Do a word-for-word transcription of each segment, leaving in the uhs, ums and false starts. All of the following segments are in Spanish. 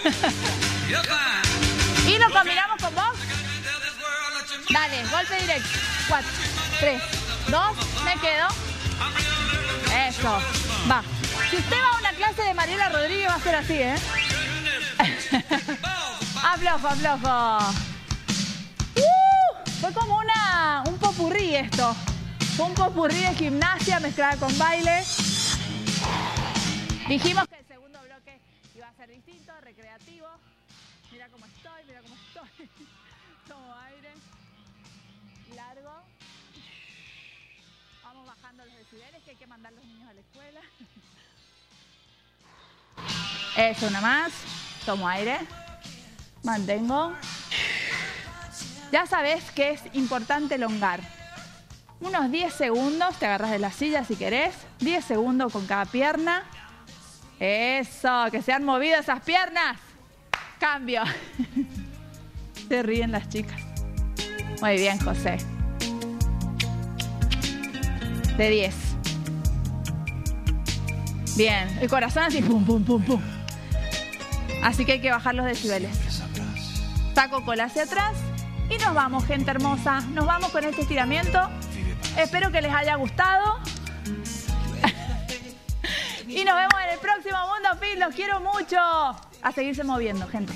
Y lo combinamos con vos. Dale, golpe directo. Cuatro, tres, dos, me quedo. Eso, va. Si usted va a una clase de Mariela Rodríguez va a ser así, ¿eh? Aflojo, aflojo. Uh, fue como una, un popurrí esto. Fue un popurrí de gimnasia mezclada con baile. Dijimos que el segundo bloque iba a ser distinto, recreativo. Mira cómo estoy, mira cómo estoy. Tomo aire. Largo. Vamos bajando los decibeles, que hay que mandar a los niños a la escuela. Eso, una más. Tomo aire. Mantengo. Ya sabes que es importante elongar. Unos diez segundos, te agarras de la silla si querés. diez segundos con cada pierna. Eso, que se han movido esas piernas. Cambio. Se ríen las chicas. Muy bien, José. De diez. Bien, el corazón así, pum, pum, pum, pum. Así que hay que bajar los decibeles. Saco cola hacia atrás y nos vamos, gente hermosa. Nos vamos con este estiramiento. Espero que les haya gustado. Y nos vemos en el próximo Mundo Fit. Los quiero mucho. A seguirse moviendo, gente.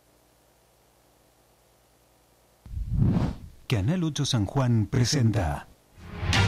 Canal ocho San Juan presenta